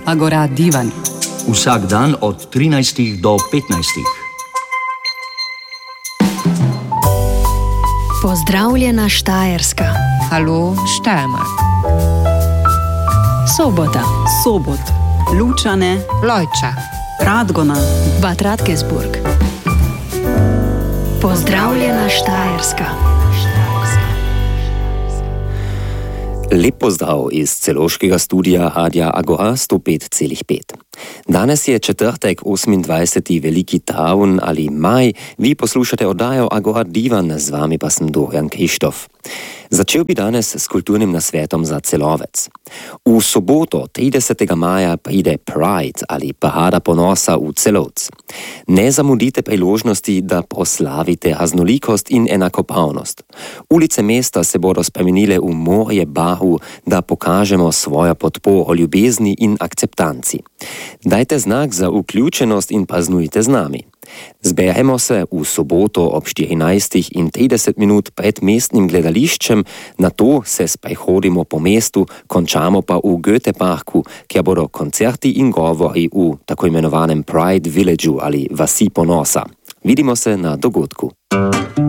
Agora Divan. Vsak dan od 13 do 15. Pozdravljena Štajerska. Halo Steiermark. Sobota. Sobot. Lučane. Lojča. Radgona. Bad Radkersburg. Pozdravljena Štajerska. Lep pozdrav iz celoškega studia Radia Agora 105,5. Danes je četrtek, 28. veliki travn ali maj. Vi poslušate oddajo Agora Divan, z vami pa sem Dorian Krištof. Začel bi danes s kulturnim nasvetom za Celovec. V soboto, 30. maja, pride Pride ali Parada ponosa v Celovec. Ne zamudite priložnosti, da proslavite raznolikost in enakopravnost. Ulice mesta se bodo spremenile v morje barv, da pokažemo svojo podporo ljubezni in akceptanci. Dajte znak za vključenost in praznujte z nami. Zberemo se v soboto ob 14:30 pred mestnim gledališčem, nato se sprehodimo po mestu, končamo pa v Goetheparku, kjer bodo koncerti in govori v tako imenovanem Pride Villageu ali vasi ponosa. Vidimo se na dogodku.